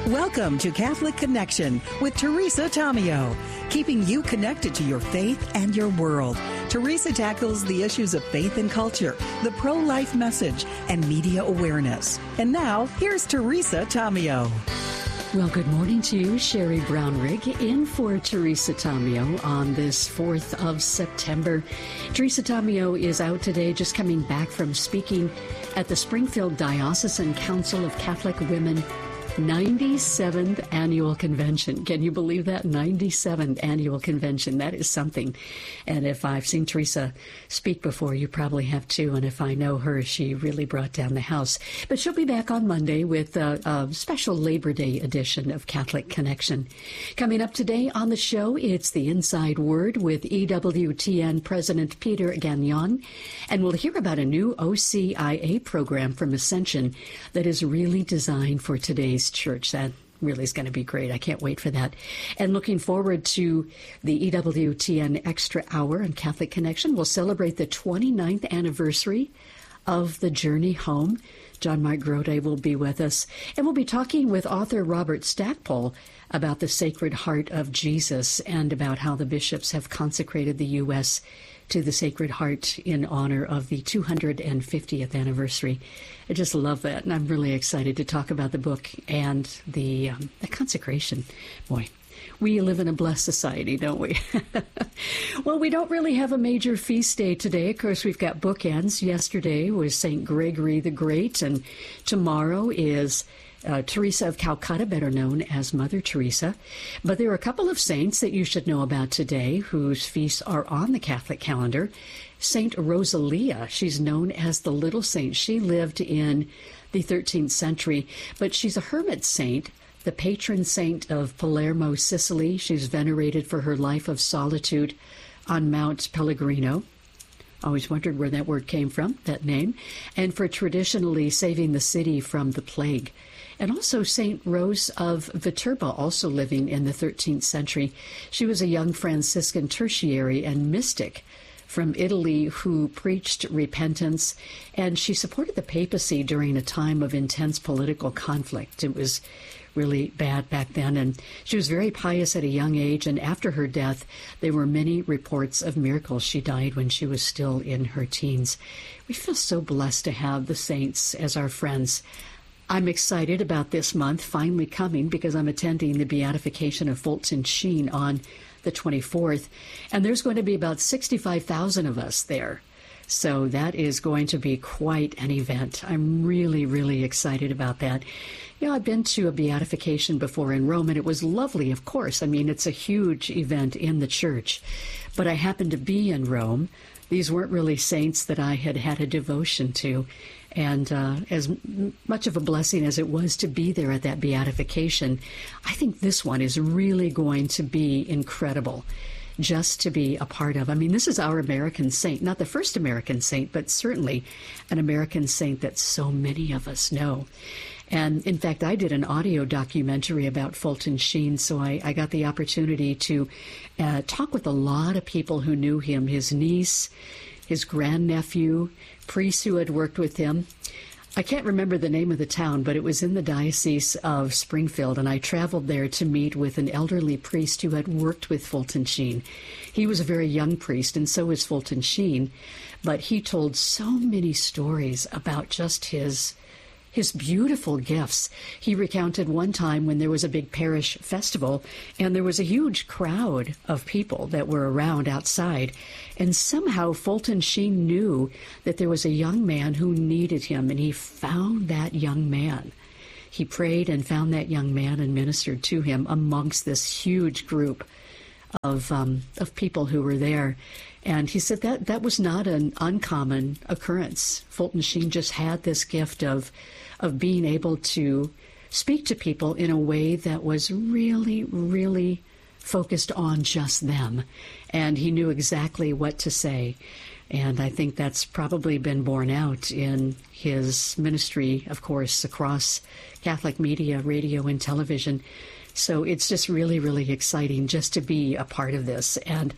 Welcome to Catholic Connection with Teresa Tomeo, keeping you connected to your faith and your world. Teresa tackles the issues of faith and culture, the pro-life message, and media awareness. And now, here's Teresa Tomeo. Well, good morning to you, Sherry Brownrigg, in for Teresa Tomeo on this 4th of September. Teresa Tomeo is out today, just coming back from speaking at the Springfield Diocesan Council of Catholic Women 97th Annual Convention. Can you believe that? 97th Annual Convention. That is something. And if I've seen Teresa speak before, you probably have too. And if I know her, she really brought down the house. But she'll be back on Monday with a special Labor Day edition of Catholic Connection. Coming up today on the show, it's the Inside Word with EWTN President Peter Gagnon. And we'll hear about a new OCIA program from Ascension that is really designed for today's church. That really is going to be great. I can't wait for that. And looking forward to the EWTN Extra Hour on Catholic Connection. We'll celebrate the 29th anniversary of the Journey Home. John Mark Grode will be with us. And we'll be talking with author Robert Stackpole about the Sacred Heart of Jesus and about how the bishops have consecrated the U.S. to the Sacred Heart in honor of the 250th anniversary. I just love that, and I'm really excited to talk about the book and the consecration. Boy, we live in a blessed society, don't we? Well, we don't really have a major feast day today. Of course, we've got bookends. Yesterday was St. Gregory the Great, and tomorrow is Teresa of Calcutta, better known as Mother Teresa. But there are a couple of saints that you should know about today whose feasts are on the Catholic calendar. Saint Rosalia, she's known as the Little Saint. She lived in the 13th century, but she's a hermit saint, the patron saint of Palermo, Sicily. She's venerated for her life of solitude on Mount Pellegrino. Always wondered where that word came from, that name, and for traditionally saving the city from the plague. And also St. Rose of Viterbo, also living in the 13th century. She was a young Franciscan tertiary and mystic from Italy who preached repentance, and she supported the papacy during a time of intense political conflict. It was really bad back then, and she was very pious at a young age, and after her death, there were many reports of miracles. She died when she was still in her teens. We feel so blessed to have the saints as our friends. I'm excited about this month finally coming because I'm attending the beatification of Fulton Sheen on the 24th, and there's going to be about 65,000 of us there. So that is going to be quite an event. I'm really, really excited about that. You know, I've been to a beatification before in Rome, and it was lovely, of course. I mean, it's a huge event in the church. But I happened to be in Rome. These weren't really saints that I had had a devotion to. And as much of a blessing as it was to be there at that beatification, I think this one is really going to be incredible just to be a part of. I mean, this is our American saint, not the first American saint, but certainly an American saint that so many of us know. And in fact, I did an audio documentary about Fulton Sheen, so I got the opportunity to talk with a lot of people who knew him, his niece, his grandnephew, priests who had worked with him. I can't remember the name of the town, but it was in the Diocese of Springfield, and I traveled there to meet with an elderly priest who had worked with Fulton Sheen. He was a very young priest, and so was Fulton Sheen, but he told so many stories about just his beautiful gifts. He recounted one time when there was a big parish festival, and there was a huge crowd of people that were around outside, and somehow Fulton Sheen knew that there was a young man who needed him, and he found that young man. He prayed and found that young man and ministered to him amongst this huge group of people who were there. And he said that was not an uncommon occurrence. Fulton Sheen just had this gift of being able to speak to people in a way that was really, really focused on just them. And he knew exactly what to say. And I think that's probably been borne out in his ministry, of course, across Catholic media, radio, and television. So it's just really, really exciting just to be a part of this. And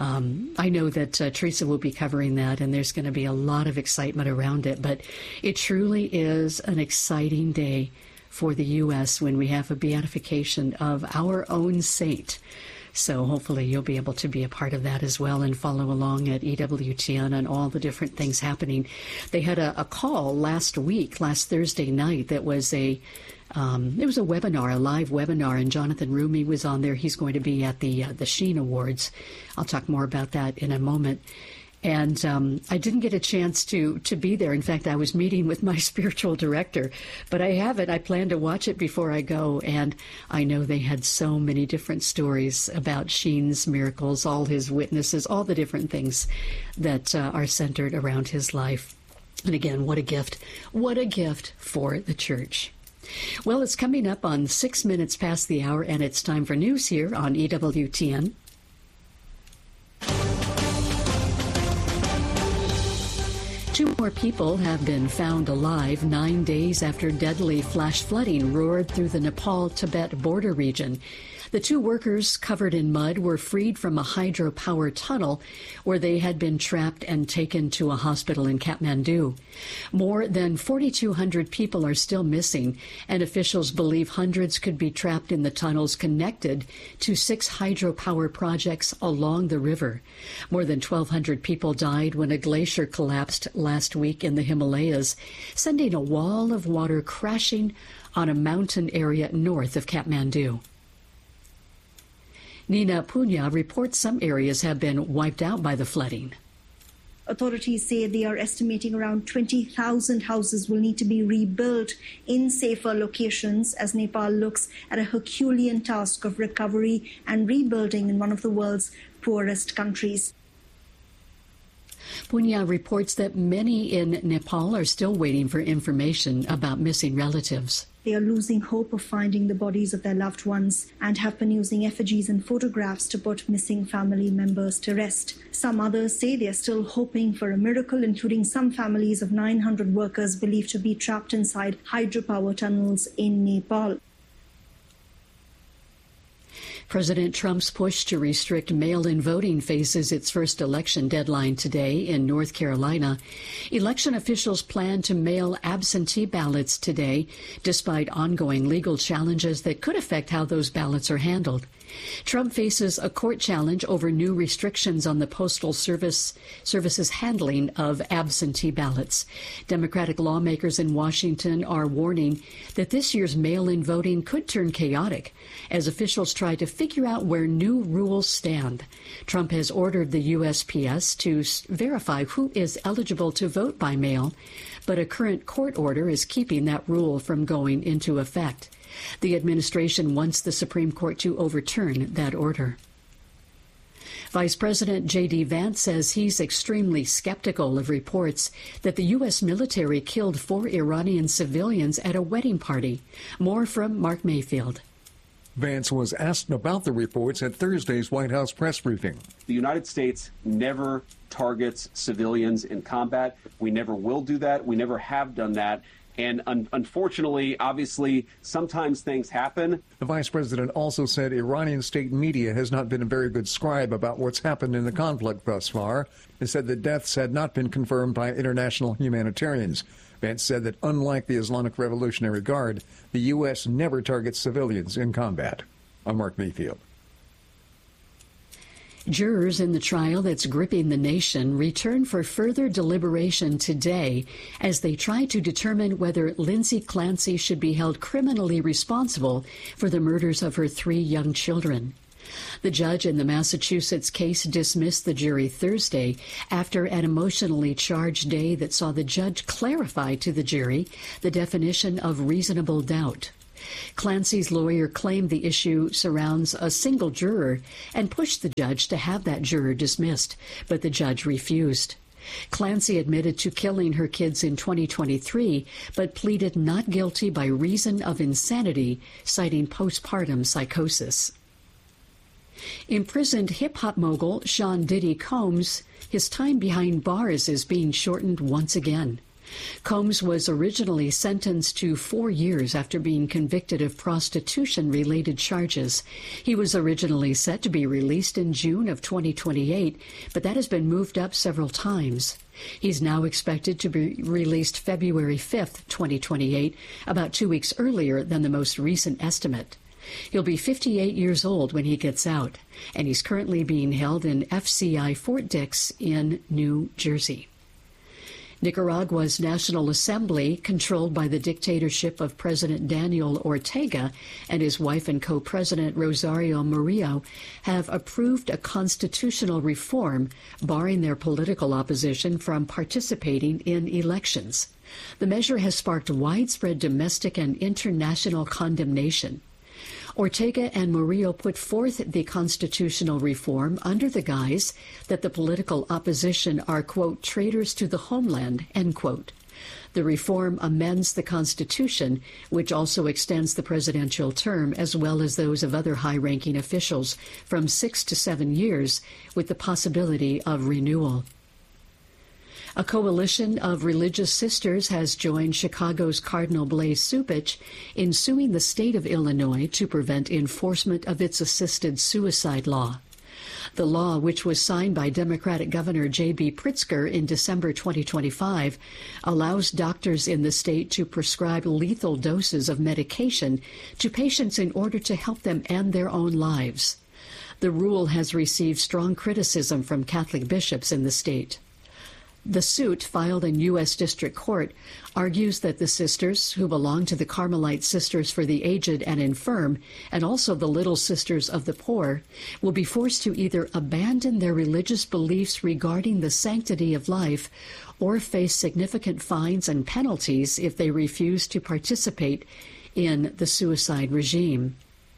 I know that Teresa will be covering that, and there's going to be a lot of excitement around it. But it truly is an exciting day for the U.S. when we have a beatification of our own saint. So hopefully you'll be able to be a part of that as well and follow along at EWTN on all the different things happening. They had a call last Thursday night, that was it was a webinar, a live webinar, and Jonathan Rumi was on there. He's going to be at the Sheen Awards. I'll talk more about that in a moment. And I didn't get a chance to be there. In fact, I was meeting with my spiritual director, but I haven't. I plan to watch it before I go, and I know they had so many different stories about Sheen's miracles, all his witnesses, all the different things that are centered around his life. And again, what a gift. What a gift for the church. Well, it's coming up on 6 minutes past the hour, and it's time for news here on EWTN. Two more people have been found alive 9 days after deadly flash flooding roared through the Nepal-Tibet border region. The two workers covered in mud were freed from a hydropower tunnel where they had been trapped and taken to a hospital in Kathmandu. More than 4,200 people are still missing, and officials believe hundreds could be trapped in the tunnels connected to 6 hydropower projects along the river. More than 1,200 people died when a glacier collapsed last week in the Himalayas, sending a wall of water crashing on a mountain area north of Kathmandu. Nina Punya reports some areas have been wiped out by the flooding. Authorities say they are estimating around 20,000 houses will need to be rebuilt in safer locations as Nepal looks at a Herculean task of recovery and rebuilding in one of the world's poorest countries. Punya reports that many in Nepal are still waiting for information about missing relatives. They are losing hope of finding the bodies of their loved ones and have been using effigies and photographs to put missing family members to rest. Some others say they are still hoping for a miracle, including some families of 900 workers believed to be trapped inside hydropower tunnels in Nepal. President Trump's push to restrict mail-in voting faces its first election deadline today in North Carolina. Election officials plan to mail absentee ballots today, despite ongoing legal challenges that could affect how those ballots are handled. Trump faces a court challenge over new restrictions on the Postal Service's handling of absentee ballots. Democratic lawmakers in Washington are warning that this year's mail-in voting could turn chaotic as officials try to figure out where new rules stand. Trump has ordered the USPS to verify who is eligible to vote by mail, but a current court order is keeping that rule from going into effect. The administration wants the Supreme Court to overturn that order. Vice President J.D. Vance says he's extremely skeptical of reports that the U.S. military killed 4 Iranian civilians at a wedding party. More from Mark Mayfield. Vance was asked about the reports at Thursday's White House press briefing. The United States never targets civilians in combat. We never will do that. We never have done that. And unfortunately, obviously, sometimes things happen. The vice president also said Iranian state media has not been a very good scribe about what's happened in the conflict thus far. They said the deaths had not been confirmed by international humanitarians. Vance said that unlike the Islamic Revolutionary Guard, the U.S. never targets civilians in combat. I'm Mark Mayfield. Jurors in the trial that's gripping the nation return for further deliberation today as they try to determine whether Lindsay Clancy should be held criminally responsible for the murders of her 3 young children. The judge in the Massachusetts case dismissed the jury Thursday after an emotionally charged day that saw the judge clarify to the jury the definition of reasonable doubt. Clancy's lawyer claimed the issue surrounds a single juror and pushed the judge to have that juror dismissed, but the judge refused. Clancy admitted to killing her kids in 2023, but pleaded not guilty by reason of insanity, citing postpartum psychosis. Imprisoned hip-hop mogul Sean Diddy Combs, his time behind bars is being shortened once again. Combs was originally sentenced to 4 years after being convicted of prostitution-related charges. He was originally set to be released in June of 2028, but that has been moved up several times. He's now expected to be released February 5th, 2028, about 2 weeks earlier than the most recent estimate. He'll be 58 years old when he gets out, and he's currently being held in FCI Fort Dix in New Jersey. Nicaragua's National Assembly, controlled by the dictatorship of President Daniel Ortega and his wife and co-president Rosario Murillo, have approved a constitutional reform barring their political opposition from participating in elections. The measure has sparked widespread domestic and international condemnation. Ortega and Murillo put forth the constitutional reform under the guise that the political opposition are, quote, traitors to the homeland, end quote. The reform amends the Constitution, which also extends the presidential term as well as those of other high-ranking officials from 6 to 7 years, with the possibility of renewal. A coalition of religious sisters has joined Chicago's Cardinal Blaise Cupich in suing the state of Illinois to prevent enforcement of its assisted suicide law. The law, which was signed by Democratic Governor J.B. Pritzker in December 2025, allows doctors in the state to prescribe lethal doses of medication to patients in order to help them end their own lives. The rule has received strong criticism from Catholic bishops in the state. The suit, filed in U.S. District Court, argues that the sisters, who belong to the Carmelite Sisters for the Aged and Infirm, and also the Little Sisters of the Poor, will be forced to either abandon their religious beliefs regarding the sanctity of life or face significant fines and penalties if they refuse to participate in the suicide regime.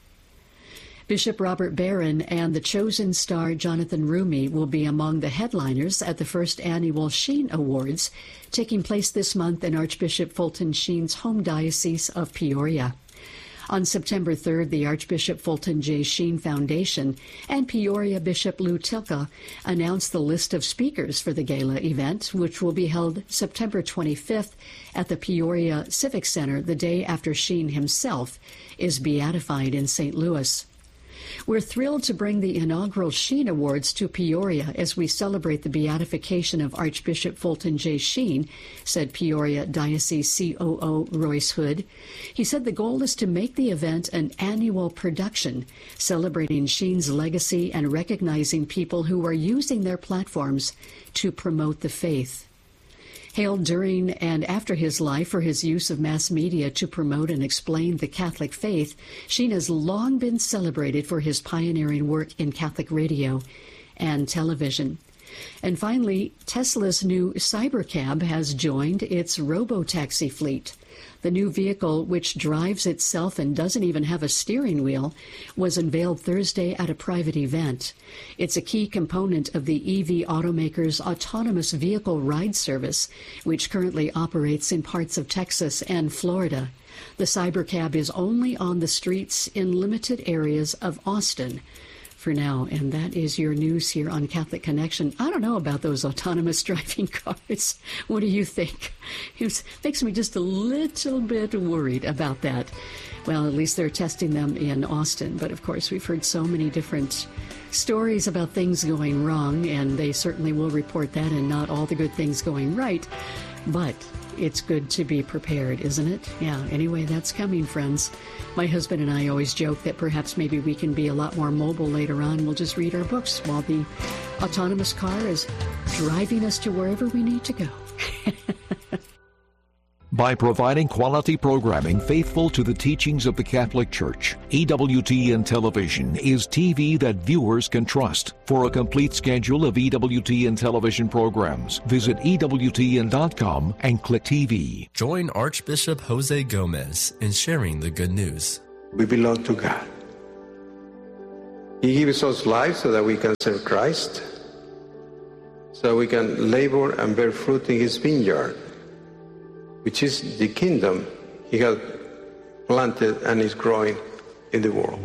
Bishop Robert Barron and the Chosen Star Jonathan Rumi will be among the headliners at the first annual Sheen Awards, taking place this month in Archbishop Fulton Sheen's home diocese of Peoria. On September 3rd, the Archbishop Fulton J. Sheen Foundation and Peoria Bishop Lou Tilka announced the list of speakers for the gala event, which will be held September 25th at the Peoria Civic Center, the day after Sheen himself is beatified in St. Louis. We're thrilled to bring the inaugural Sheen Awards to Peoria as we celebrate the beatification of Archbishop Fulton J. Sheen, said Peoria Diocese COO Royce Hood. He said the goal is to make the event an annual production, celebrating Sheen's legacy and recognizing people who are using their platforms to promote the faith. Hailed during and after his life for his use of mass media to promote and explain the Catholic faith, Sheen has long been celebrated for his pioneering work in Catholic radio and television. And finally, Tesla's new Cybercab has joined its robo-taxi fleet. The new vehicle, which drives itself and doesn't even have a steering wheel, was unveiled Thursday at a private event. It's a key component of the EV automaker's autonomous vehicle ride service, which currently operates in parts of Texas and Florida. The Cybercab is only on the streets in limited areas of Austin for now, and that is your news here on Catholic Connection. I don't know about those autonomous driving cars. What do you think? It makes me just a little bit worried about that. Well, at least they're testing them in Austin, but of course we've heard so many different stories about things going wrong, and they certainly will report that, and not all the good things going right, but it's good to be prepared, isn't it? Yeah, anyway, that's coming, friends. My husband and I always joke that perhaps maybe we can be a lot more mobile later on. We'll just read our books while the autonomous car is driving us to wherever we need to go. By providing quality programming faithful to the teachings of the Catholic Church, EWTN Television is TV that viewers can trust. For a complete schedule of EWTN television programs, visit EWTN.com and click TV. Join Archbishop Jose Gomez in sharing the good news. We belong to God. He gives us life so that we can serve Christ, so we can labor and bear fruit in His vineyard, which is the kingdom He has planted and is growing in the world.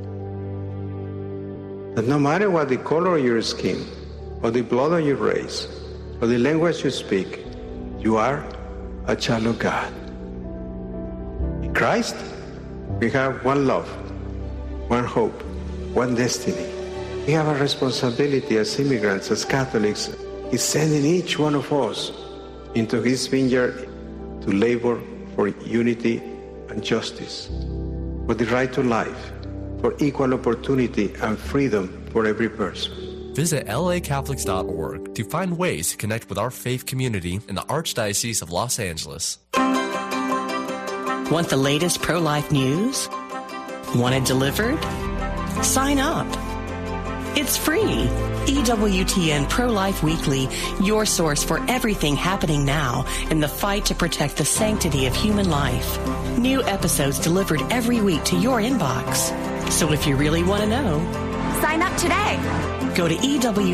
That no matter what the color of your skin, or the blood of your race, or the language you speak, you are a child of God. In Christ, we have one love, one hope, one destiny. We have a responsibility as immigrants, as Catholics. He's sending each one of us into his vineyard to labor for unity and justice, for the right to life, for equal opportunity and freedom for every person. Visit lacatholics.org to find ways to connect with our faith community in the Archdiocese of Los Angeles. Want the latest pro-life news? Want it delivered? Sign up. It's free. EWTN Pro-Life Weekly, your source for everything happening now in the fight to protect the sanctity of human life. New episodes delivered every week to your inbox. So if you really want to know, sign up today. Go to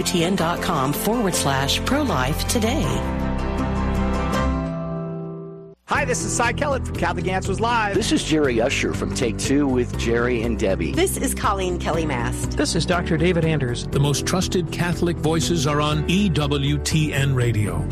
EWTN.com/pro-life today. Hi, this is Cy Kellett from Catholic Answers Live. This is Jerry Usher from Take Two with Jerry and Debbie. This is Colleen Kelly Mast. This is Dr. David Anders. The most trusted Catholic voices are on EWTN Radio.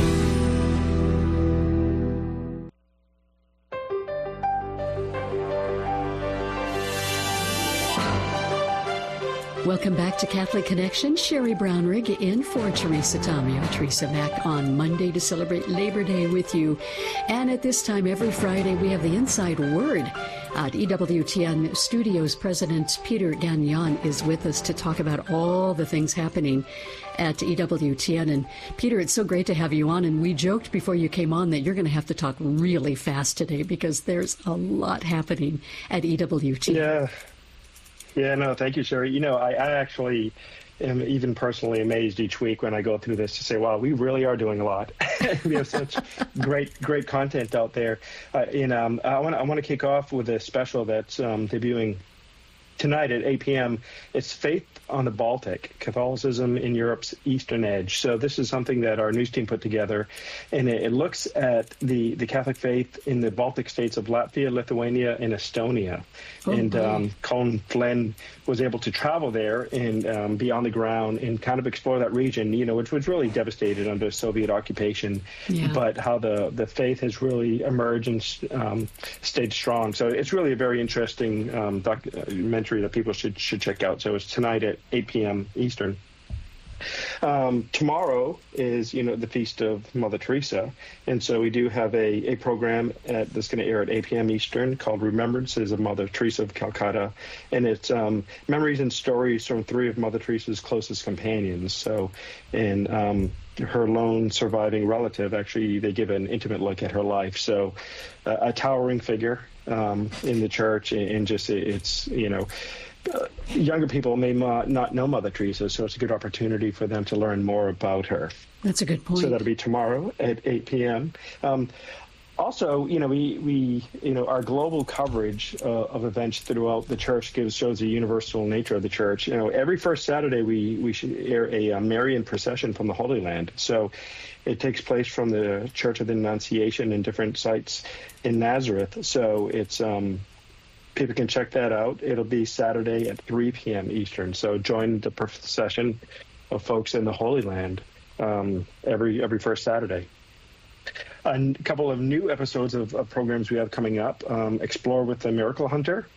Welcome back to Catholic Connection. Sherry Brown-Rigg in for Teresa Tomeo. Teresa back on Monday to celebrate Labor Day with you. And at this time, every Friday, we have the Inside Word. At EWTN Studios, President Peter Gagnon is with us to talk about all the things happening at EWTN. And Peter, it's so great to have you on. And we joked before you came on that you're going to have to talk really fast today because there's a lot happening at EWTN. Yeah, no, thank you, Sherry. You know, I actually am even personally amazed each week when I go through this to say, wow, we really are doing a lot. We have such great content out there. I want to kick off with a special that's debuting tonight at 8 p.m. It's Faith on the Baltic, Catholicism in Europe's Eastern Edge. So this is something that our news team put together, and it looks at the Catholic faith in the Baltic states of Latvia, Lithuania, and Estonia. Colin Flynn was able to travel there and be on the ground and kind of explore that region, you know, which was really devastated under Soviet occupation, but how the faith has really emerged and stayed strong. So it's really a very interesting documentary that people should check out. So it's tonight at 8 p.m. Eastern. Tomorrow is, the Feast of Mother Teresa, and so we do have a program that's going to air at 8 p.m. Eastern called Remembrances of Mother Teresa of Calcutta, and it's memories and stories from three of Mother Teresa's closest companions. So, and her lone surviving relative, actually, they give an intimate look at her life. So, a towering figure in the church, and just it's younger people may not know Mother Teresa, so it's a good opportunity for them to learn more about her. That's a good point. So that'll be tomorrow at 8 p.m. Also, we our global coverage of events throughout the church shows the universal nature of the church. Every first Saturday we should air a Marian procession from the Holy Land. So it takes place from the Church of the Annunciation in different sites in Nazareth. So it's people can check that out. It'll be Saturday at 3 p.m. Eastern. So join the procession of folks in the Holy Land every first Saturday. A couple of new episodes of programs we have coming up. Explore with the Miracle Hunter.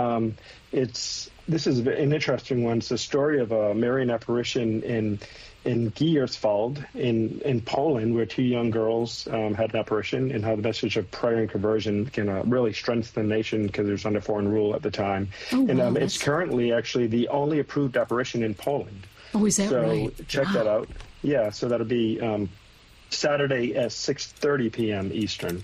This is an interesting one. It's the story of a Marian apparition in Gierswald in Poland, where two young girls had an apparition, and how the message of prayer and conversion can really strengthen the nation because it was under foreign rule at the time. It's currently actually the only approved apparition in Poland. Oh, is that right? So check that out. Yeah, so that'll be Saturday at 6:30 p.m. Eastern.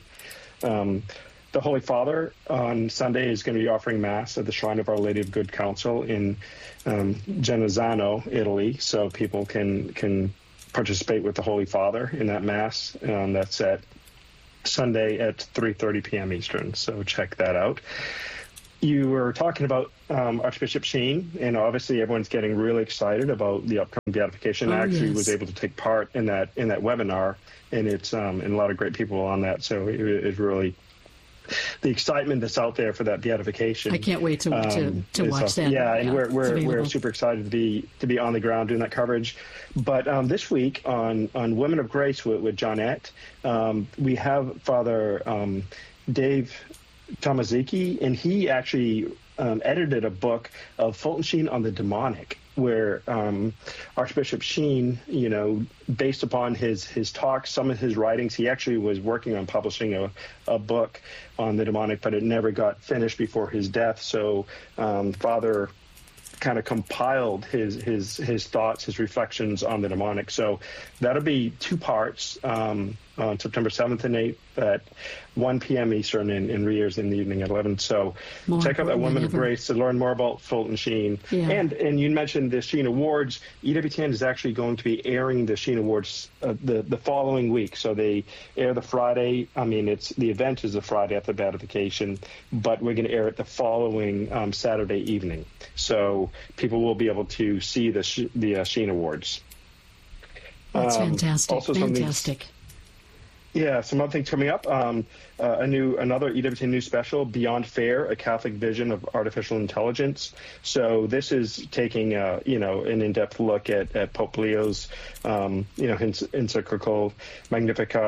The Holy Father on Sunday is going to be offering Mass at the Shrine of Our Lady of Good Counsel in Genazzano, Italy, so people can participate with the Holy Father in that Mass. That's at Sunday at 3:30 p.m. Eastern, so check that out. You were talking about Archbishop Sheen, and obviously everyone's getting really excited about the upcoming beatification. I actually was able to take part in that webinar, and it's and a lot of great people on that, so it really the excitement that's out there for that beatification. I can't wait to watch that. Yeah, and we're super excited to be on the ground doing that coverage. But this week on Women of Grace with Johnette, we have Father Dave Tomaszewski, and he actually edited a book of Fulton Sheen on the demonic, where Archbishop Sheen, based upon his talks, some of his writings, he actually was working on publishing a book on the demonic, but it never got finished before his death. So Father kind of compiled his thoughts, his reflections on the demonic. So that'll be 2 parts on September 7th and 8th at 1 p.m. Eastern and re-airs in the evening at 11. So check out that Women of Grace to learn more about Fulton Sheen. Yeah. And you mentioned the Sheen Awards. EWTN is actually going to be airing the Sheen Awards the following week. So they air the Friday. The event is the Friday after beatification, but we're going to air it the following Saturday evening. So people will be able to see the Sheen Awards. That's fantastic. Also fantastic. Yeah, some other things coming up. Another EWTN news special, Beyond Fair, a Catholic vision of artificial intelligence. So this is taking an in-depth look at Pope Leo's encyclical Magnifica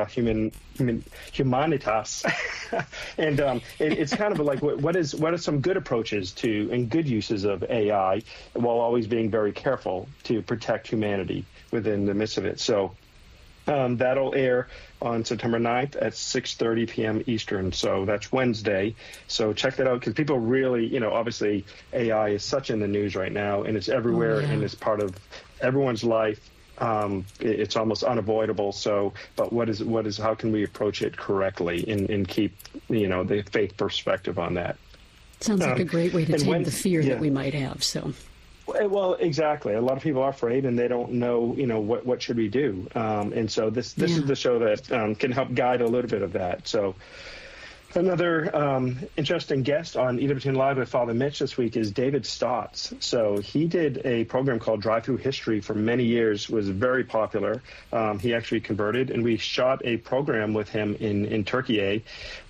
Humanitas, and it's kind of like what are some good approaches to and good uses of AI, while always being very careful to protect humanity within the midst of it. So that'll air on September 9th at 6:30 p.m. Eastern. So that's Wednesday. So check that out, because people really, obviously AI is such in the news right now, and it's everywhere, and it's part of everyone's life. It's almost unavoidable. So, but how can we approach it correctly and keep, the faith perspective on that? Sounds like a great way to tame the fear that we might have. So. Well, exactly. A lot of people are afraid, and they don't know, what should we do. And so this is the show that can help guide a little bit of that. So another interesting guest on EWTN Live with Father Mitch this week is David Stotts. So he did a program called Drive Through History for many years, was very popular. He actually converted, and we shot a program with him in Turkey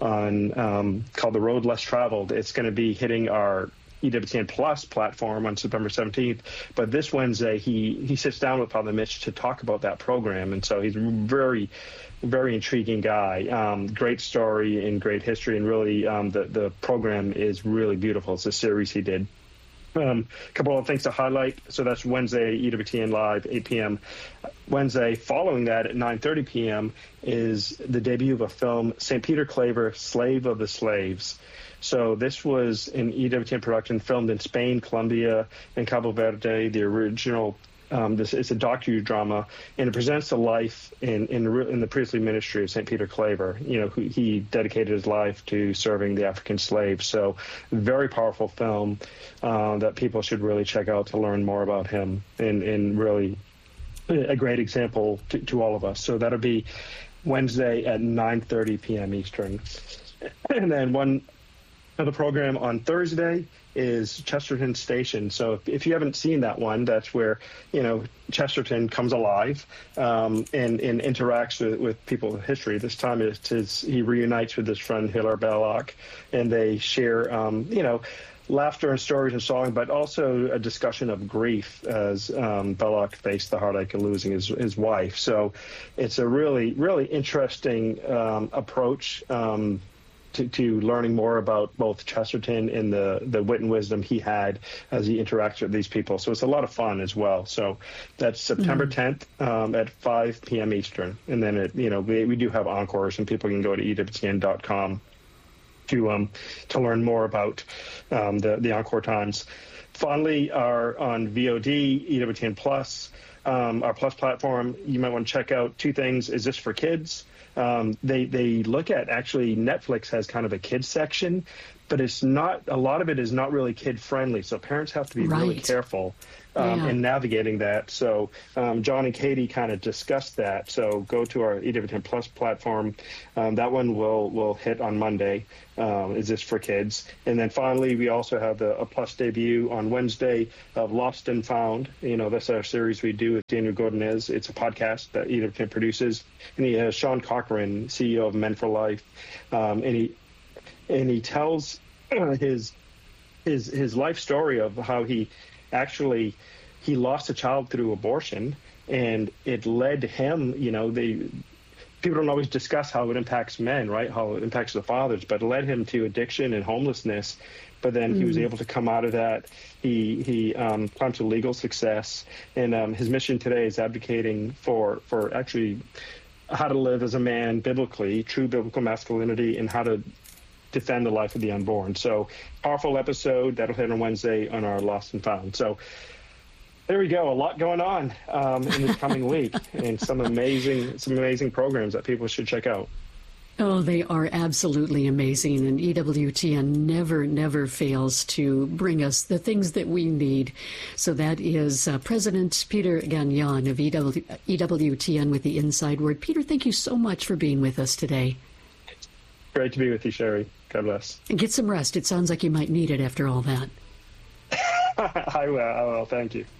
on called The Road Less Traveled. It's going to be hitting our EWTN Plus platform on September 17th. But this Wednesday, he sits down with Father Mitch to talk about that program. And so he's a very, very intriguing guy. Great story and great history. And really, the program is really beautiful. It's a series he did. A couple of things to highlight. So that's Wednesday, EWTN Live, 8 p.m. Wednesday, following that at 9:30 p.m. is the debut of a film, St. Peter Claver, Slave of the Slaves. So this was an EWTN production filmed in Spain, Colombia, and Cabo Verde. The original, this is a docudrama, and it presents the life in the priestly ministry of St. Peter Claver. Who he dedicated his life to serving the African slaves. So very powerful film that people should really check out to learn more about him, and really a great example to all of us. So that'll be Wednesday at 9:30 p.m. Eastern. And then another program on Thursday is Chesterton Station. So if you haven't seen that one, that's where, Chesterton comes alive and interacts with people of history. This time he reunites with his friend Hilaire Belloc, and they share, laughter and stories and song, but also a discussion of grief as Belloc faced the heartache of losing his wife. So it's a really, really interesting approach to learning more about both Chesterton and the wit and wisdom he had as he interacts with these people. So it's a lot of fun as well. So that's September 10th at 5 p.m. Eastern. And then, we do have encores, and people can go to EWTN.com to learn more about the encore times. Finally, on VOD, EWTN Plus, our Plus platform, you might want to check out 2 things. Is this for kids? They look at, actually, Netflix has kind of a kids section, but it's not, a lot of it is not really kid friendly. So parents have to be really careful in navigating that. So John and Katie kind of discussed that. So go to our EWTN Plus platform. That one will hit on Monday. Is this for kids? And then finally, we also have a Plus debut on Wednesday of Lost and Found. That's our series we do with Daniel Godinez. It's a podcast that EWTN produces. And he has Sean Cochran, CEO of Men for Life. And and he tells his life story of how he lost a child through abortion, and it led him, people don't always discuss how it impacts men, right? How it impacts the fathers, but it led him to addiction and homelessness. But then he was able to come out of that. He climbed to legal success, and his mission today is advocating for actually how to live as a man biblically, true biblical masculinity, and how to defend the life of the unborn. So, powerful episode that'll hit on Wednesday on our Lost and Found. So, there we go. A lot going on in this coming week, and some amazing programs that people should check out. Oh, they are absolutely amazing, and EWTN never fails to bring us the things that we need. So that is President Peter Gagnon of EWTN with the Inside Word. Peter, thank you so much for being with us today. Great to be with you, Sherry. God bless. And get some rest. It sounds like you might need it after all that. I will. Thank you.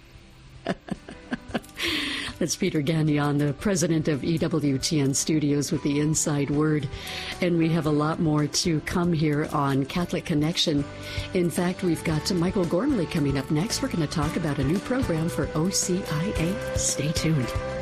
That's Peter Gagnon, the president of EWTN Studios with the Inside Word. And we have a lot more to come here on Catholic Connection. In fact, we've got Michael Gormley coming up next. We're going to talk about a new program for OCIA. Stay tuned.